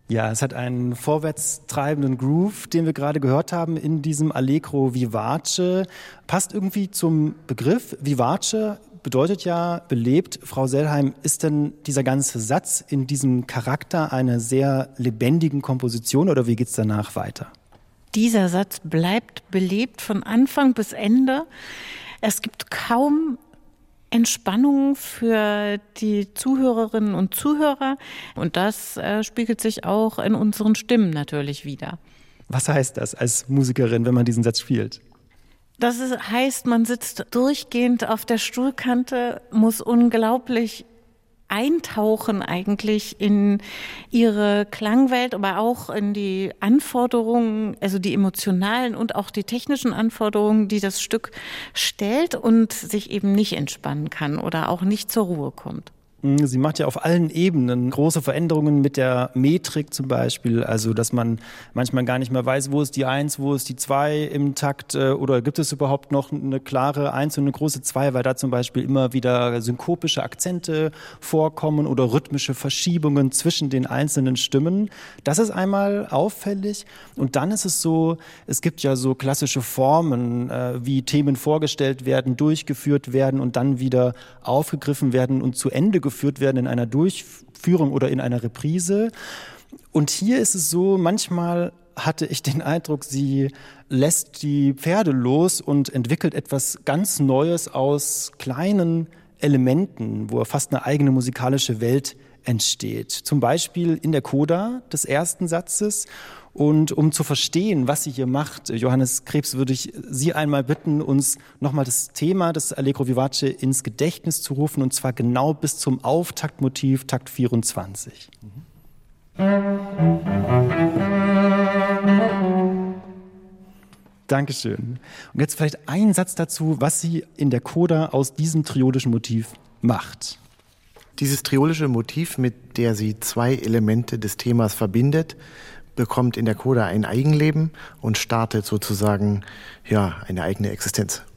Ja, es hat einen vorwärtstreibenden Groove, den wir gerade gehört haben in diesem Allegro vivace. Passt irgendwie zum Begriff. Vivace bedeutet ja belebt. Frau Sellheim, ist denn dieser ganze Satz in diesem Charakter einer sehr lebendigen Komposition oder wie geht's danach weiter? Dieser Satz bleibt belebt von Anfang bis Ende. Es gibt kaum Entspannung für die Zuhörerinnen und Zuhörer. Und das spiegelt sich auch in unseren Stimmen natürlich wider. Was heißt das als Musikerin, wenn man diesen Satz spielt? Das heißt, man sitzt durchgehend auf der Stuhlkante, muss unglaublich eintauchen eigentlich in ihre Klangwelt, aber auch in die Anforderungen, also die emotionalen und auch die technischen Anforderungen, die das Stück stellt und sich eben nicht entspannen kann oder auch nicht zur Ruhe kommt. Sie macht ja auf allen Ebenen große Veränderungen mit der Metrik zum Beispiel, also dass man manchmal gar nicht mehr weiß, wo ist die 1, wo ist die 2 im Takt oder gibt es überhaupt noch eine klare 1 und eine große 2, weil da zum Beispiel immer wieder synkopische Akzente vorkommen oder rhythmische Verschiebungen zwischen den einzelnen Stimmen. Das ist einmal auffällig und dann ist es so, es gibt ja so klassische Formen, wie Themen vorgestellt werden, durchgeführt werden und dann wieder aufgegriffen werden und zu Ende geführt werden in einer Durchführung oder in einer Reprise. Und hier ist es so, manchmal hatte ich den Eindruck, sie lässt die Pferde los und entwickelt etwas ganz Neues aus kleinen Elementen, wo fast eine eigene musikalische Welt entsteht. Zum Beispiel in der Coda des ersten Satzes. Und um zu verstehen, was sie hier macht, Johannes Krebs, würde ich Sie einmal bitten, uns nochmal das Thema des Allegro vivace ins Gedächtnis zu rufen, und zwar genau bis zum Auftaktmotiv, Takt 24. Dankeschön. Und jetzt vielleicht ein Satz dazu, was sie in der Coda aus diesem triodischen Motiv macht. Dieses triolische Motiv, mit der sie zwei Elemente des Themas verbindet, bekommt in der Coda ein Eigenleben und startet sozusagen eine eigene Existenz.